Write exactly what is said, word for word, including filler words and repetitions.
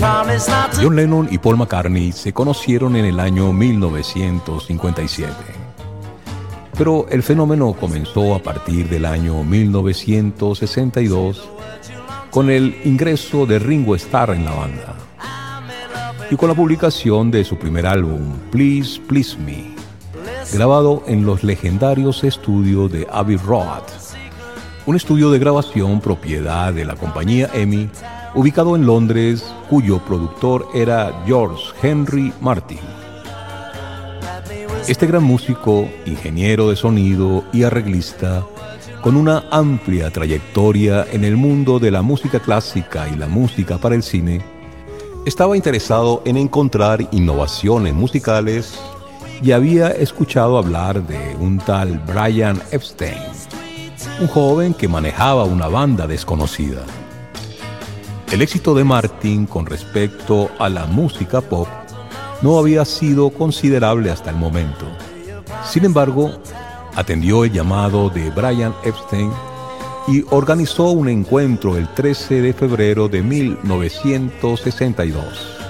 John Lennon y Paul McCartney se conocieron en el año mil novecientos cincuenta y siete, pero el fenómeno comenzó a partir del año mil novecientos sesenta y dos con el ingreso de Ringo Starr en la banda y con la publicación de su primer álbum, Please Please Me, grabado en los legendarios estudios de Abbey Road, un estudio de grabación propiedad de la compañía EMI, ubicado en Londres, cuyo productor era George Henry Martin. Este gran músico, ingeniero de sonido y arreglista, con una amplia trayectoria en el mundo de la música clásica y la música para el cine, estaba interesado en encontrar innovaciones musicales y había escuchado hablar de un tal Brian Epstein, un joven que manejaba una banda desconocida. El éxito de Martin con respecto a la música pop no había sido considerable hasta el momento. Sin embargo, atendió el llamado de Brian Epstein y organizó un encuentro el trece de febrero de mil novecientos sesenta y dos.